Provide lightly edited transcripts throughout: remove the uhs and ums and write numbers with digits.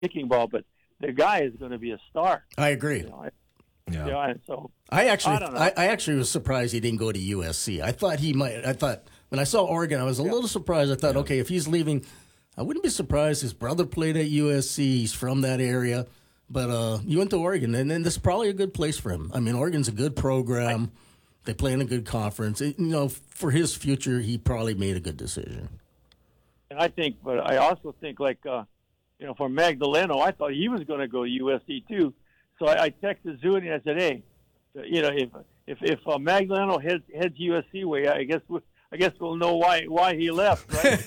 kicking ball, but the guy is going to be a star. I agree. So I actually was surprised he didn't go to USC. I thought he might. I thought when I saw Oregon, I was a little surprised. I thought, okay, if he's leaving, I wouldn't be surprised. His brother played at USC. He's from that area. But you went to Oregon, and then this is probably a good place for him. I mean, Oregon's a good program. They play in a good conference. For his future, he probably made a good decision. And I also think, for Magdaleno, I thought he was going to go to USC too. So I texted Zuni and I said, "Hey, if Magdaleno heads USC way, I guess we'll know why he left, right?"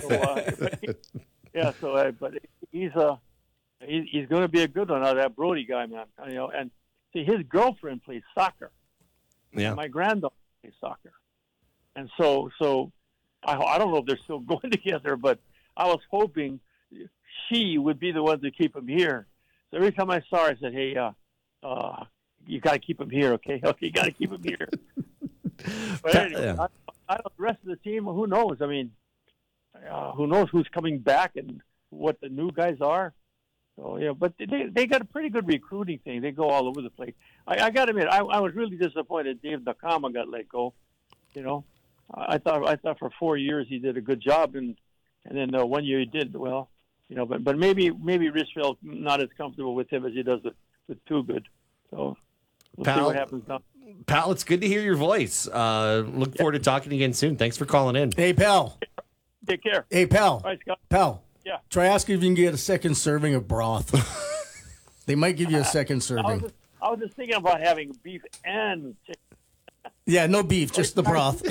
But he's going to be a good one out of that Brody guy, man. And see, his girlfriend plays soccer. Yeah, my granddaughter plays soccer, and so I don't know if they're still going together, but I was hoping she would be the one to keep him here. So every time I saw her, I said, "Hey, you got to keep him here, okay? Okay, you got to keep him here." But anyway, I don't, the rest of the team, who knows? I mean, who knows who's coming back and what the new guys are? So but they got a pretty good recruiting thing. They go all over the place. I got to admit, I was really disappointed Dave Nakama got let go. I thought for 4 years he did a good job, and then 1 year he did well. But maybe Richfield not as comfortable with him as he does with Too Good. So we'll see what happens now. Pal, it's good to hear your voice. Look forward to talking again soon. Thanks for calling in. Hey, pal. Take care. Hey, pal. All right, Scott. Pal. Yeah. Try asking if you can get a second serving of broth. They might give you a second serving. I was just thinking about having beef and chicken. Yeah, no beef, just the broth.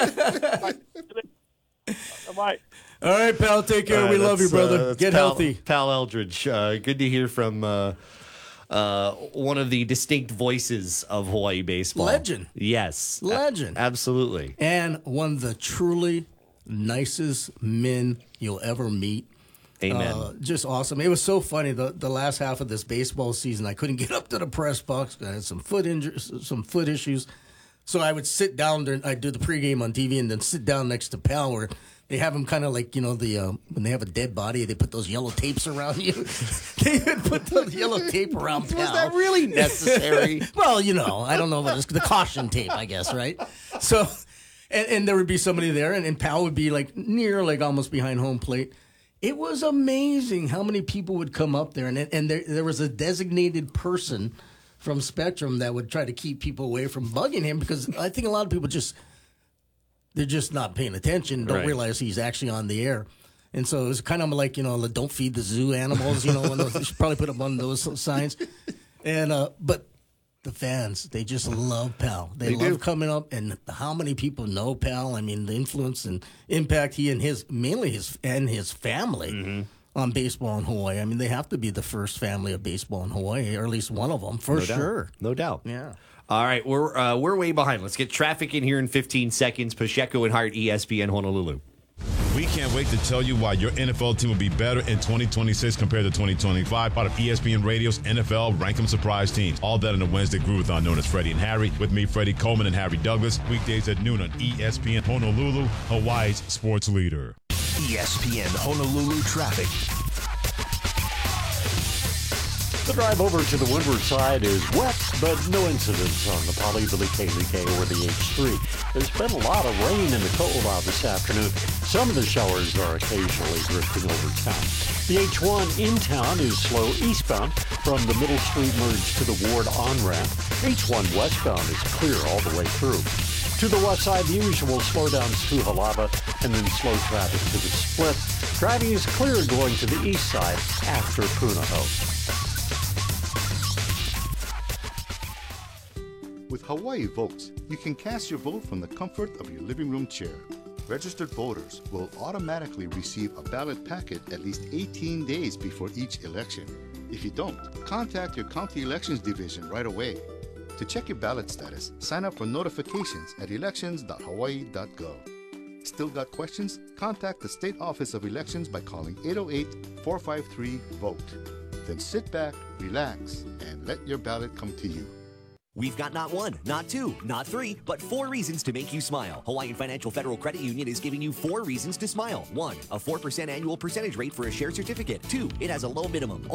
Bye. All right, pal. Take care. We love you, brother. Get healthy. Pal Eldridge. Good to hear from one of the distinct voices of Hawaii baseball. Legend. Yes. Legend. Absolutely. And one of the truly nicest men you'll ever meet. Amen. Just awesome. It was so funny. The last half of this baseball season, I couldn't get up to the press box. I had some foot injuries, some foot issues. So I would sit down. I'd do the pregame on TV and then sit down next to Pal where they have them kind of like, when they have a dead body, they put those yellow tapes around you. They would put the yellow tape around Pal. Was that really necessary? Well, I don't know what it's the caution tape, I guess, right? So, and there would be somebody there, and Pal would be almost behind home plate. It was amazing how many people would come up there, and there was a designated person from Spectrum that would try to keep people away from bugging him because I think a lot of people they're just not paying attention, don't realize he's actually on the air. And so it was kind of like, don't feed the zoo animals, they should probably put up one of those signs. And but the fans, they just love Pal. They love coming up, and how many people know Pal? I mean, the influence and impact he and his family on baseball in Hawaii. I mean, they have to be the first family of baseball in Hawaii, or at least one of them, for sure. No doubt. Yeah. All right, we're way behind. Let's get traffic in here in 15 seconds. Pacheco and Hart, ESPN Honolulu. We can't wait to tell you why your NFL team will be better in 2026 compared to 2025. Part of ESPN Radio's NFL Rank 'em Surprise Teams. All that in the Wednesday Groovathon known as Freddie and Harry. With me, Freddie Coleman and Harry Douglas. Weekdays at noon on ESPN Honolulu, Hawaii's sports leader. ESPN Honolulu traffic. The drive over to the windward side is wet, but no incidents on the Palivili Kailikei or the H3. There's been a lot of rain in the Ko'olau this afternoon. Some of the showers are occasionally drifting over town. The H1 in town is slow eastbound from the Middle Street merge to the Ward on-ramp. H1 westbound is clear all the way through. To the west side, the usual slowdowns to Halava and then slow traffic to the split. Driving is clear going to the east side after Punahou. With Hawaii Votes, you can cast your vote from the comfort of your living room chair. Registered voters will automatically receive a ballot packet at least 18 days before each election. If you don't, contact your county elections division right away. To check your ballot status, sign up for notifications at elections.hawaii.gov. Still got questions? Contact the State Office of Elections by calling 808-453-VOTE. Then sit back, relax, and let your ballot come to you. We've got not one, not two, not three, but 4 reasons to make you smile. Hawaiian Financial Federal Credit Union is giving you 4 reasons to smile. 1, a 4% annual percentage rate for a share certificate. 2, it has a low minimum.